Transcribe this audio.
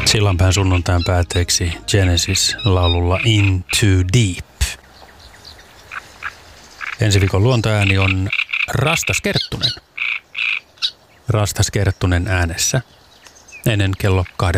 Sillanpään sunnuntain päätteeksi Genesis laululla Into Deep. Ensi viikon luontoääni on Rastas Kerttunen. Rastas Kerttunen äänessä ennen kello 2.